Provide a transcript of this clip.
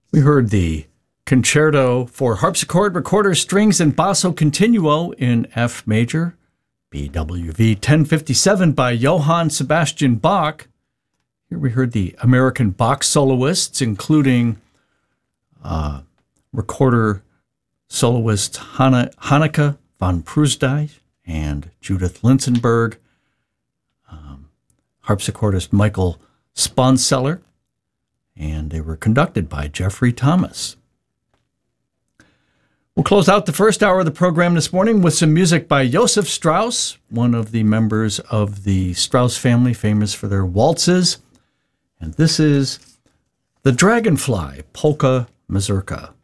We heard the Concerto for Harpsichord, Recorder, Strings, and Basso Continuo in F major, BWV 1057 by Johann Sebastian Bach. Here we heard the American Bach soloists, including recorder soloist Hanneke van Proestdijk and Judith Linsenberg, harpsichordist Michael Sponseller, and they were conducted by Jeffrey Thomas. We'll close out the first hour of the program this morning with some music by Joseph Strauss, one of the members of the Strauss family, famous for their waltzes. And this is the Dragonfly Polka Mazurka.